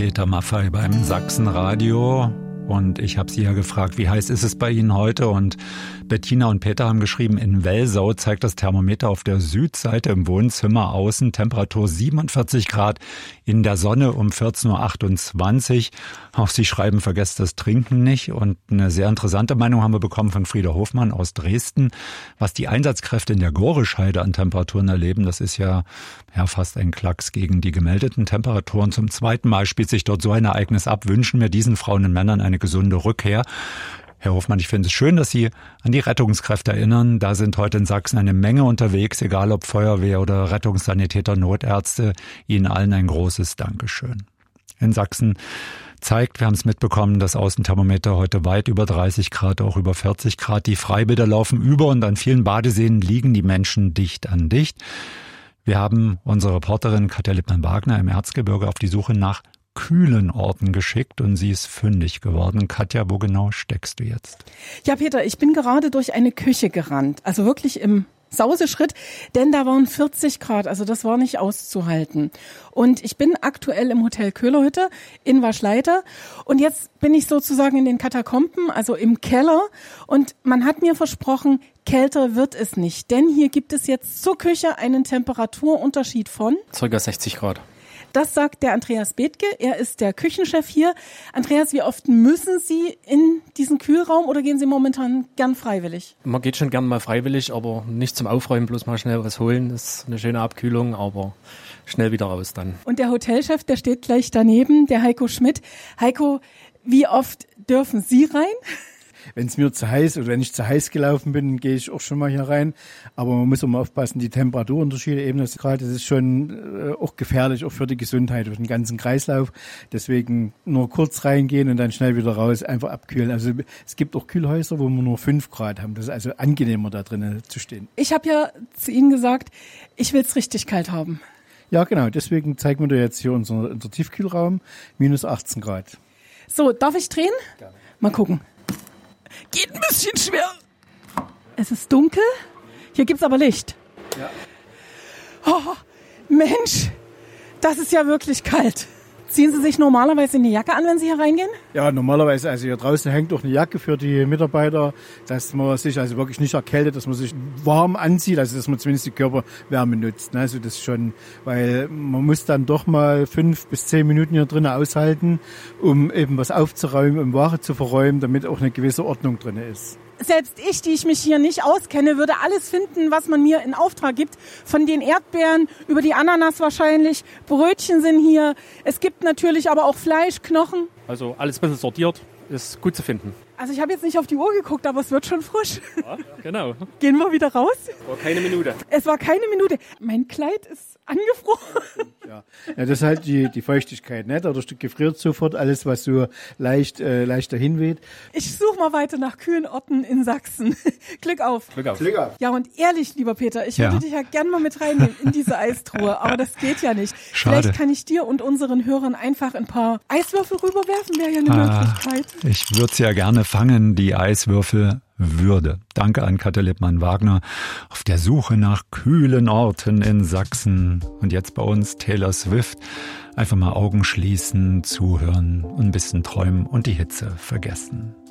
Peter Maffay beim Sachsenradio. Und ich habe Sie ja gefragt, wie heiß ist es bei Ihnen heute? Und Bettina und Peter haben geschrieben, in Welsau zeigt das Thermometer auf der Südseite im Wohnzimmer außen Temperatur 47 Grad, in der Sonne um 14.28 Uhr. Auch Sie schreiben, vergesst das Trinken nicht. Und eine sehr interessante Meinung haben wir bekommen von Frieda Hofmann aus Dresden. Was die Einsatzkräfte in der Gorischheide an Temperaturen erleben, das ist ja fast ein Klacks gegen die gemeldeten Temperaturen. Zum zweiten Mal spielt sich dort so ein Ereignis ab. Wünschen wir diesen Frauen und Männern eine gesunde Rückkehr. Herr Hofmann, ich finde es schön, dass Sie an die Rettungskräfte erinnern. Da sind heute in Sachsen eine Menge unterwegs, egal ob Feuerwehr oder Rettungssanitäter, Notärzte. Ihnen allen ein großes Dankeschön. In Sachsen zeigt, wir haben es mitbekommen, das Außenthermometer heute weit über 30 Grad, auch über 40 Grad. Die Freibäder laufen über und an vielen Badeseen liegen die Menschen dicht an dicht. Wir haben unsere Reporterin Katja Lippmann-Wagner im Erzgebirge auf die Suche nach kühlen Orten geschickt und sie ist fündig geworden. Katja, wo genau steckst du jetzt? Ja, Peter, ich bin gerade durch eine Küche gerannt, also wirklich im Sauseschritt, denn da waren 40 Grad, also das war nicht auszuhalten. Und ich bin aktuell im Hotel Köhlerhütte in Waschleiter und jetzt bin ich sozusagen in den Katakomben, also im Keller, und man hat mir versprochen, kälter wird es nicht, denn hier gibt es jetzt zur Küche einen Temperaturunterschied von ca. 60 Grad. Das sagt der Andreas Bethke, er ist der Küchenchef hier. Andreas, wie oft müssen Sie in diesen Kühlraum oder gehen Sie momentan gern freiwillig? Man geht schon gern mal freiwillig, aber nicht zum Aufräumen, bloß mal schnell was holen. Das ist eine schöne Abkühlung, aber schnell wieder raus dann. Und der Hotelchef, der steht gleich daneben, der Heiko Schmidt. Heiko, wie oft dürfen Sie rein? Wenn es mir zu heiß oder wenn ich zu heiß gelaufen bin, gehe ich auch schon mal hier rein. Aber man muss auch mal aufpassen, die Temperaturunterschiede eben, das ist schon auch gefährlich, auch für die Gesundheit, für den ganzen Kreislauf. Deswegen nur kurz reingehen und dann schnell wieder raus, einfach abkühlen. Also es gibt auch Kühlhäuser, wo wir nur 5 Grad haben. Das ist also angenehmer, da drinnen zu stehen. Ich habe ja zu Ihnen gesagt, ich will es richtig kalt haben. Ja, genau. Deswegen zeigen wir dir jetzt hier unser Tiefkühlraum, minus 18 Grad. So, darf ich drehen? Gerne. Mal gucken. Geht ein bisschen schwer. Es ist dunkel. Hier gibt's aber Licht. Ja. Oh, Mensch, das ist ja wirklich kalt. Ziehen Sie sich normalerweise eine Jacke an, wenn Sie hier reingehen? Ja, normalerweise, also hier draußen hängt auch eine Jacke für die Mitarbeiter, dass man sich also wirklich nicht erkältet, dass man sich warm anzieht, also dass man zumindest die Körperwärme nutzt. Also das schon, weil man muss dann doch mal 5 bis 10 Minuten hier drinnen aushalten, um eben was aufzuräumen, um Ware zu verräumen, damit auch eine gewisse Ordnung drin ist. Selbst ich, die ich mich hier nicht auskenne, würde alles finden, was man mir in Auftrag gibt. Von den Erdbeeren über die Ananas wahrscheinlich. Brötchen sind hier. Es gibt natürlich aber auch Fleisch, Knochen. Also alles ein bisschen sortiert, ist gut zu finden. Also ich habe jetzt nicht auf die Uhr geguckt, aber es wird schon frisch. Ja, genau. Gehen wir wieder raus? War keine Minute. Es war keine Minute. Mein Kleid ist angefroren. Ja, das ist halt die Feuchtigkeit, ne? Dadurch gefriert sofort alles, was so leicht dahin weht. Ich suche mal weiter nach kühlen Orten in Sachsen. Glück auf. Glück auf. Glück auf. Ja, und ehrlich, lieber Peter, ich würde dich ja gern mal mit reinnehmen in diese Eistruhe, aber das geht ja nicht. Schade. Vielleicht kann ich dir und unseren Hörern einfach ein paar Eiswürfel rüberwerfen, wäre ja eine Möglichkeit. Ich würde sie ja gerne fangen, die Eiswürfel würde. Danke an Katja Lippmann-Wagner auf der Suche nach kühlen Orten in Sachsen. Und jetzt bei uns Taylor Swift. Einfach mal Augen schließen, zuhören und ein bisschen träumen und die Hitze vergessen.